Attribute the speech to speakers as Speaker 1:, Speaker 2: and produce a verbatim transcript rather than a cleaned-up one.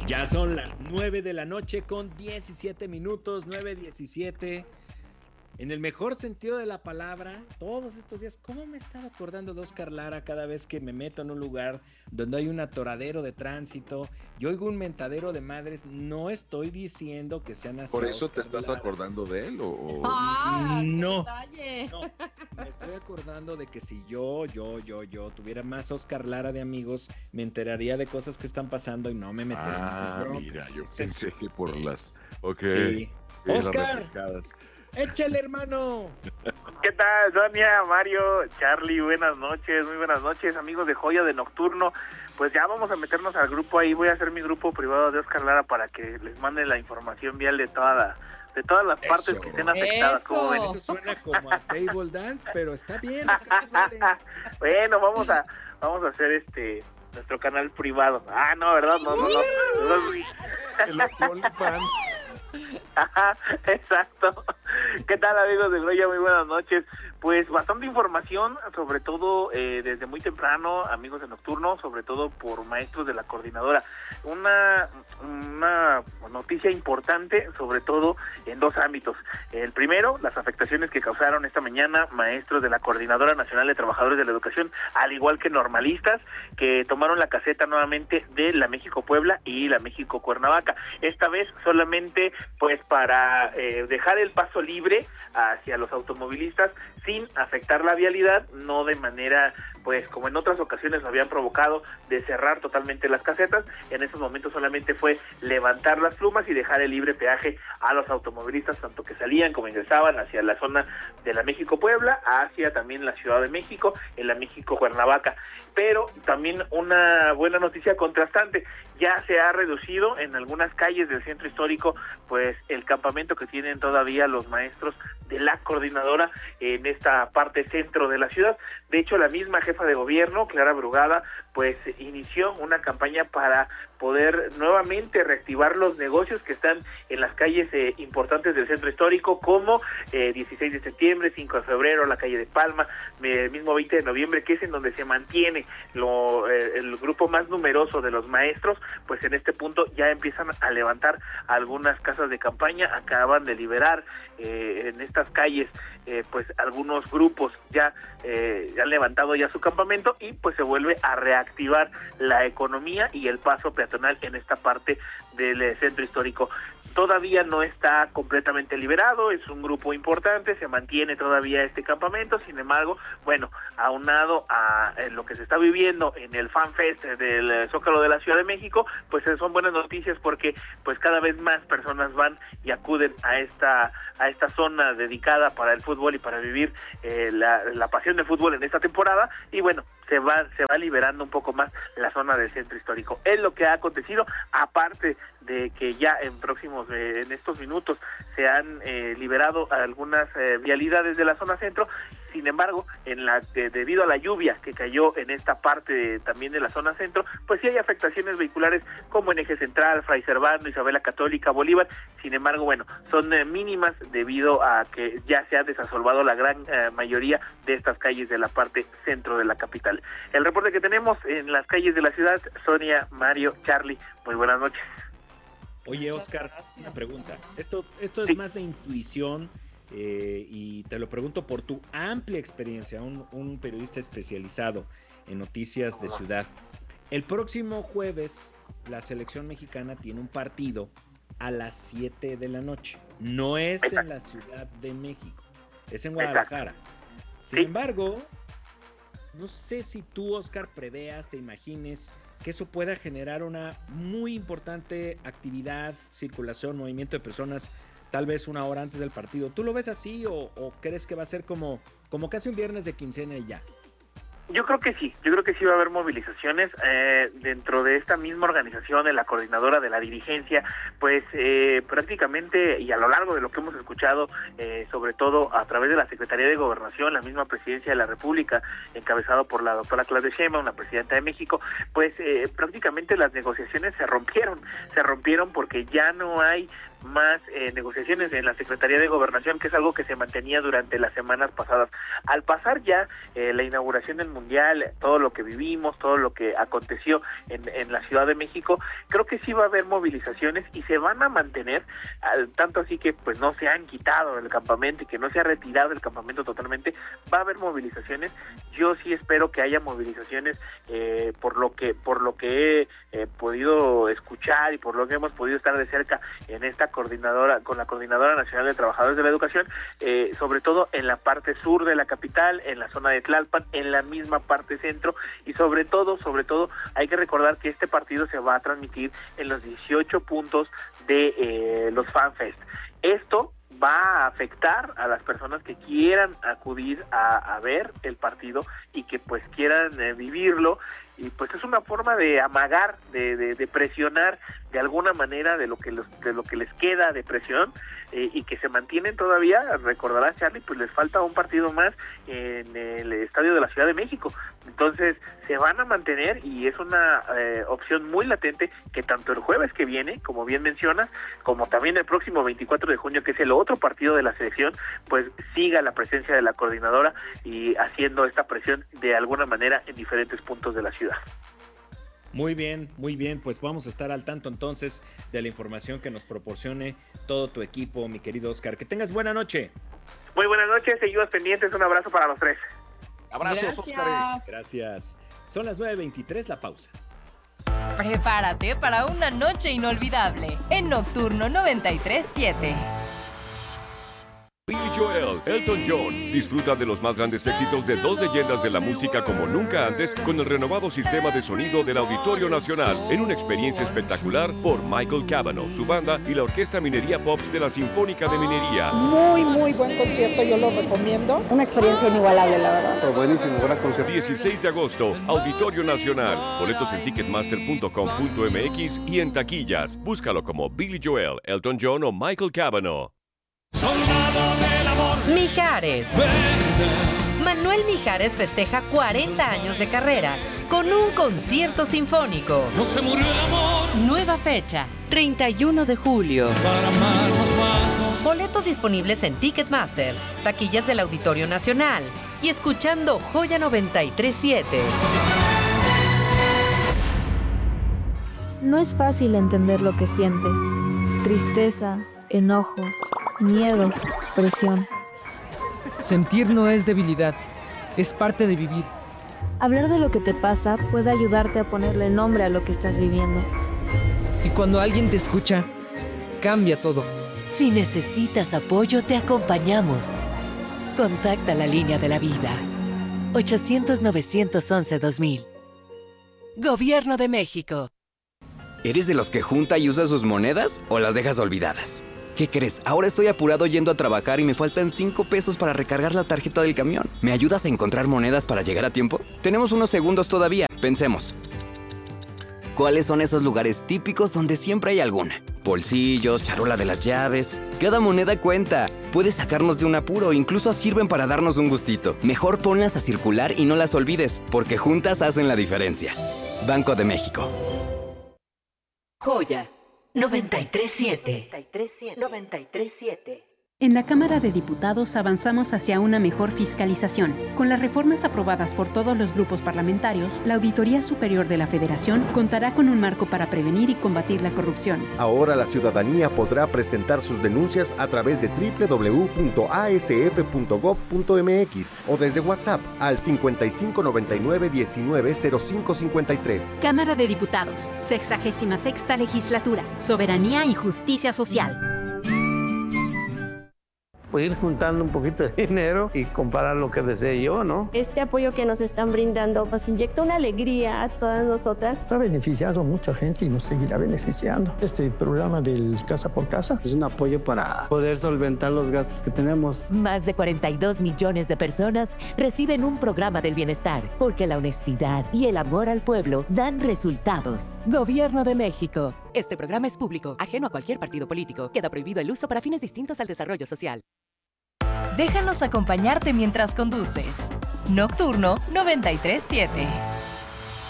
Speaker 1: Ya son las nueve de la noche con diecisiete minutos, nueve diecisiete. En el mejor sentido de la palabra, todos estos días, ¿cómo me he estado acordando de Oscar Lara cada vez que me meto en un lugar donde hay un atoradero de tránsito y oigo un mentadero de madres? No estoy diciendo que sean así.
Speaker 2: ¿Por eso Oscar te estás
Speaker 1: Lara.
Speaker 2: acordando de él? O, o...
Speaker 3: ¡Ah,
Speaker 1: no,
Speaker 3: qué detalle!
Speaker 1: no, me estoy acordando de que si yo, yo, yo, yo tuviera más Oscar Lara de amigos, me enteraría de cosas que están pasando y no me metería en esas
Speaker 2: Ah,
Speaker 1: broncas.
Speaker 2: mira, yo
Speaker 1: Es
Speaker 2: pensé
Speaker 1: eso.
Speaker 2: que por las... Ok.
Speaker 1: Sí.
Speaker 2: Sí, las
Speaker 1: ¡Oscar!
Speaker 2: refrescadas.
Speaker 1: ¡Échale, hermano!
Speaker 4: ¿Qué tal, Sonia, Mario, Charlie? Buenas noches, muy buenas noches, amigos de Joya de Nocturno. Pues ya vamos a meternos al grupo ahí. Voy a hacer mi grupo privado de Oscar Lara para que les mande la información vial de toda la, de todas las partes
Speaker 1: Eso.
Speaker 4: que estén afectadas.
Speaker 3: Eso.
Speaker 4: ¿Cómo ven?
Speaker 1: Eso suena como a table dance, pero está bien, Oscar, dale.
Speaker 4: Bueno, vamos a vamos a hacer este nuestro canal privado. Ah, no, ¿verdad? No, no, no.
Speaker 2: El OnlyFans.
Speaker 4: Ajá, exacto. ¿Qué tal, amigos de Gloria? Muy buenas noches. Pues bastante información, sobre todo eh, desde muy temprano, amigos de Nocturno, sobre todo por maestros de la coordinadora. Una, una noticia importante, sobre todo en dos ámbitos. El primero, las afectaciones que causaron esta mañana maestros de la Coordinadora Nacional de Trabajadores de la Educación, al igual que normalistas, que tomaron la caseta nuevamente de la México-Puebla y la México-Cuernavaca. Esta vez solamente pues para eh, dejar el paso libre hacia los automovilistas sin afectar la vialidad, no de manera, pues como en otras ocasiones lo habían provocado, de cerrar totalmente las casetas. En esos momentos solamente fue levantar las plumas y dejar el libre peaje a los automovilistas, tanto que salían como ingresaban hacia la zona de la México-Puebla, hacia también la Ciudad de México, en la México-Cuernavaca. Pero también una buena noticia contrastante, ya se ha reducido en algunas calles del centro histórico, pues el campamento que tienen todavía los maestros de la coordinadora en esta parte centro de la ciudad. De hecho, la misma jefa de gobierno, Clara Brugada, pues inició una campaña para poder nuevamente reactivar los negocios que están en las calles eh, importantes del centro histórico, como eh, dieciséis de septiembre, cinco de febrero, la calle de Palma, el mismo veinte de noviembre, que es en donde se mantiene lo, eh, el grupo más numeroso de los maestros. Pues en este punto ya empiezan a levantar algunas casas de campaña, acaban de liberar eh, en estas calles eh, pues algunos grupos ya eh, han levantado ya su campamento y pues se vuelve a reactivar la economía y el paso peatonal en esta parte del eh, centro histórico. Todavía no está completamente liberado, es un grupo importante, se mantiene todavía este campamento. Sin embargo, bueno, aunado a eh, lo que se está viviendo en el Fan Fest del eh, Zócalo de la Ciudad de México, pues eh, son buenas noticias porque pues cada vez más personas van y acuden a esta a esta zona dedicada para el fútbol y para vivir eh, la, la pasión del fútbol en esta temporada. Y bueno, se va se va liberando un poco más la zona del centro histórico. Es lo que ha acontecido, aparte de que ya en próximos eh, en estos minutos se han eh, liberado algunas eh, vialidades de la zona centro. Sin embargo, en la de, debido a la lluvia que cayó en esta parte de, también de la zona centro, pues sí hay afectaciones vehiculares como en Eje Central, Fray Servando, Isabela Católica, Bolívar. Sin embargo, bueno, son eh, mínimas debido a que ya se ha desasolvado la gran eh, mayoría de estas calles de la parte centro de la capital. El reporte que tenemos en las calles de la ciudad, Sonia, Mario, Charlie, muy buenas noches.
Speaker 1: Oye, Oscar, una pregunta. Esto, esto es sí. más de intuición eh, y te lo pregunto por tu amplia experiencia, un, un periodista especializado en noticias de ciudad. El próximo jueves la selección mexicana tiene un partido a las siete de la noche. No es en la Ciudad de México, es en Guadalajara. Sin sí. embargo, no sé si tú, Oscar, preveas, te imagines que eso pueda generar una muy importante actividad, circulación, movimiento de personas, tal vez una hora antes del partido. ¿Tú lo ves así o, o crees que va a ser como, como casi un viernes de quincena y ya?
Speaker 4: Yo creo que sí, yo creo que sí va a haber movilizaciones eh, dentro de esta misma organización, de la coordinadora, de la dirigencia, pues eh, prácticamente y a lo largo de lo que hemos escuchado, eh, sobre todo a través de la Secretaría de Gobernación, la misma Presidencia de la República, encabezado por la doctora Claudia Sheinbaum, la Presidenta de México, pues eh, prácticamente las negociaciones se rompieron, se rompieron porque ya no hay más eh, negociaciones en la Secretaría de Gobernación, que es algo que se mantenía durante las semanas pasadas. Al pasar ya eh, la inauguración del Mundial, todo lo que vivimos, todo lo que aconteció en, en la Ciudad de México, creo que sí va a haber movilizaciones y se van a mantener, al, tanto así que pues no se han quitado del campamento y que no se ha retirado del campamento totalmente, va a haber movilizaciones. Yo sí espero que haya movilizaciones eh, por lo que por lo que he eh, podido escuchar y por lo que hemos podido estar de cerca en esta coordinadora, con la Coordinadora Nacional de Trabajadores de la Educación, eh, sobre todo en la parte sur de la capital, en la zona de Tlalpan, en la misma parte centro, y sobre todo, sobre todo, hay que recordar que este partido se va a transmitir en los dieciocho puntos de eh, los FanFest. Esto va a afectar a las personas que quieran acudir a, a ver el partido y que pues quieran eh, vivirlo, y pues es una forma de amagar, de, de, de presionar de alguna manera de lo que los, de lo que les queda de presión, eh, y que se mantienen todavía. Recordarás, Charlie, pues les falta un partido más en el Estadio de la Ciudad de México, entonces se van a mantener, y es una eh, opción muy latente que tanto el jueves que viene, como bien mencionas, como también el próximo veinticuatro de junio, que es el otro partido de la selección, pues siga la presencia de la coordinadora y haciendo esta presión de alguna manera en diferentes puntos de la ciudad.
Speaker 1: Muy bien, muy bien, pues vamos a estar al tanto entonces de la información que nos proporcione todo tu equipo, mi querido Oscar. Que tengas buena noche.
Speaker 4: Muy buenas noches, seguimos pendientes, un abrazo para los tres.
Speaker 2: Abrazos, Oscar.
Speaker 1: Gracias. Son las nueve veintitrés, la pausa.
Speaker 3: Prepárate para una noche inolvidable en Nocturno noventa y tres siete.
Speaker 5: Billy Joel, Elton John. Disfruta de los más grandes éxitos de dos leyendas de la música como nunca antes con el renovado sistema de sonido del Auditorio Nacional en una experiencia espectacular por Michael Cavanaugh, su banda y la Orquesta Minería Pops de la Sinfónica de Minería.
Speaker 6: Muy, muy buen concierto, yo lo recomiendo. Una experiencia inigualable, la verdad.
Speaker 7: Pero buenísimo, gran concierto.
Speaker 5: dieciséis de agosto, Auditorio Nacional. Boletos en ticketmaster punto com punto m x y en taquillas. Búscalo como Billy Joel, Elton John o Michael Cavanaugh.
Speaker 3: Mijares. Manuel Mijares festeja cuarenta años de carrera con un concierto sinfónico.
Speaker 8: No se murió el amor.
Speaker 3: Nueva fecha, treinta y uno de julio.
Speaker 8: Para amarnos más.
Speaker 3: Boletos disponibles en Ticketmaster, taquillas del Auditorio Nacional y escuchando Joya noventa y tres siete.
Speaker 9: No es fácil entender lo que sientes. Tristeza, enojo, miedo, presión.
Speaker 10: Sentir no es debilidad, es parte de vivir.
Speaker 9: Hablar de lo que te pasa puede ayudarte a ponerle nombre a lo que estás viviendo.
Speaker 10: Y cuando alguien te escucha, cambia todo.
Speaker 11: Si necesitas apoyo, te acompañamos. Contacta la línea de la vida. ochocientos, novecientos once, dos mil. Gobierno de México.
Speaker 12: ¿Eres de los que junta y usa sus monedas o las dejas olvidadas? ¿Qué crees? Ahora estoy apurado yendo a trabajar y me faltan cinco pesos para recargar la tarjeta del camión. ¿Me ayudas a encontrar monedas para llegar a tiempo? Tenemos unos segundos todavía. Pensemos. ¿Cuáles son esos lugares típicos donde siempre hay alguna? Bolsillos, charola de las llaves. Cada moneda cuenta. Puede sacarnos de un apuro, incluso sirven para darnos un gustito. Mejor ponlas a circular y no las olvides, porque juntas hacen la diferencia. Banco de México.
Speaker 11: Joya noventa y tres siete. noventa y tres siete.
Speaker 13: En la Cámara de Diputados avanzamos hacia una mejor fiscalización. Con las reformas aprobadas por todos los grupos parlamentarios, la Auditoría Superior de la Federación contará con un marco para prevenir y combatir la corrupción.
Speaker 14: Ahora la ciudadanía podrá presentar sus denuncias a través de doble u doble u doble u punto a s f punto gob punto m x o desde WhatsApp al cincuenta y cinco noventa y nueve diecinueve cero cinco cincuenta y tres.
Speaker 13: Cámara de Diputados, sexagésima sexta Legislatura, Soberanía y Justicia Social.
Speaker 15: Pues ir juntando un poquito de dinero y comparar lo que desee yo, ¿no?
Speaker 16: Este apoyo que nos están brindando nos inyecta una alegría a todas nosotras.
Speaker 17: Ha beneficiado a mucha gente y nos seguirá beneficiando. Este programa del Casa por Casa
Speaker 15: es un apoyo para poder solventar los gastos que tenemos.
Speaker 11: Más de cuarenta y dos millones de personas reciben un programa del bienestar, porque la honestidad y el amor al pueblo dan resultados. Gobierno de México. Este programa es público, ajeno a cualquier partido político. Queda prohibido el uso para fines distintos al desarrollo social.
Speaker 3: Déjanos acompañarte mientras conduces. Nocturno noventa y tres siete.